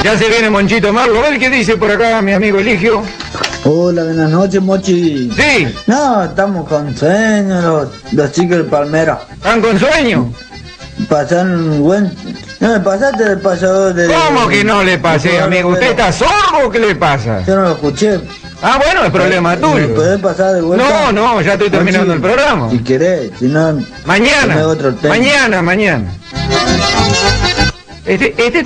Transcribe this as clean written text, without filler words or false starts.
Ya se viene Monchito Marlo. ¿Ves qué dice por acá mi amigo Eligio? Hola, buenas noches, Mochi. Sí. No, estamos con sueño, los chicos de Palmera. ¿Están con sueño? Pasaron un buen... No me pasaste del pasador de... ¿Cómo que no le pasé, amigo? ¿Usted está sordo o qué le pasa? Yo no lo escuché. Ah, bueno, es problema ¿Me tuyo. podés pasar de vuelta? No, ya estoy terminando el programa. Si querés, si no... Mañana, ponme otro tema. mañana. Este